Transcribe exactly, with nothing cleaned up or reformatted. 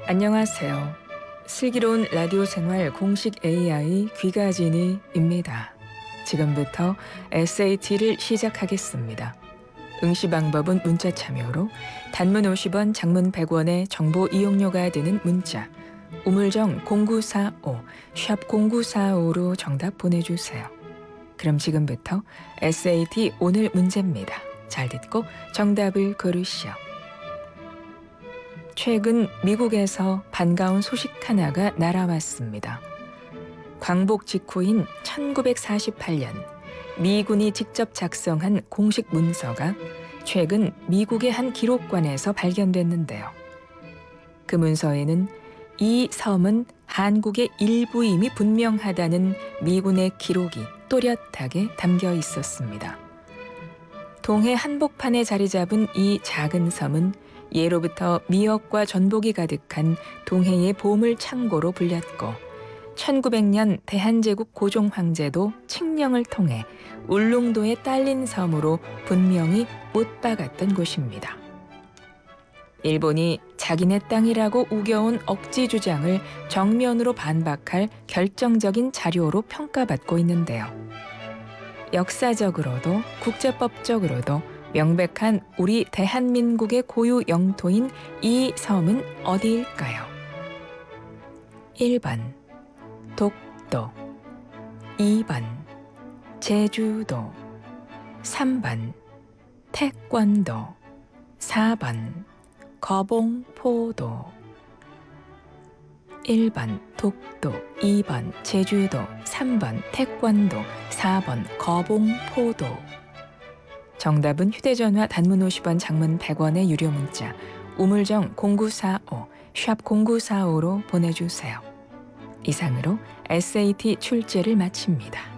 안녕하세요. 슬기로운 라디오 생활 공식 에이아이 귀가진이입니다. 지금부터 에스에이티를 시작하겠습니다. 응시 방법은 문자 참여로 단문 오십 원, 장문 백 원의 정보 이용료가 드는 문자 우물정 공구사오, 샵 공구사오로 정답 보내주세요. 그럼 지금부터 에스에이티 오늘 문제입니다. 잘 듣고 정답을 고르시오. 최근 미국에서 반가운 소식 하나가 날아왔습니다. 광복 직후인 천구백사십팔 년 미군이 직접 작성한 공식 문서가 최근 미국의 한 기록관에서 발견됐는데요. 그 문서에는 이 섬은 한국의 일부임이 분명하다는 미군의 기록이 또렷하게 담겨 있었습니다. 동해 한복판에 자리 잡은 이 작은 섬은 예로부터 미역과 전복이 가득한 동해의 보물 창고로 불렸고 천구백 년 대한제국 고종 황제도 칙령을 통해 울릉도에 딸린 섬으로 분명히 못 박았던 곳입니다. 일본이 자기네 땅이라고 우겨온 억지 주장을 정면으로 반박할 결정적인 자료로 평가받고 있는데요. 역사적으로도 국제법적으로도 명백한 우리 대한민국의 고유 영토인 이 섬은 어디일까요? 일 번 독도, 이 번 제주도, 삼 번 태권도, 사 번 거봉포도. 일 번 독도, 이 번 제주도, 삼 번 태권도, 사 번 거봉포도. 정답은 휴대전화 단문 오십 원, 장문 백 원의 유료 문자 우물정 공구사오, 샵 공구사오로 보내주세요. 이상으로 에스에이티 출제를 마칩니다.